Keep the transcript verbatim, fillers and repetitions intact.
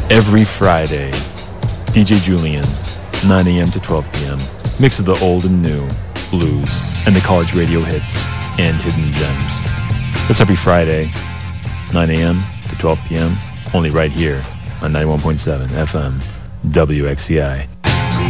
Every Friday, D J Julian, nine a.m. to twelve p.m. Mix of the old and new, blues, and the college radio hits and hidden gems. That's every Friday, nine a.m. to twelve p.m. Only right here on ninety-one point seven F M W X C I.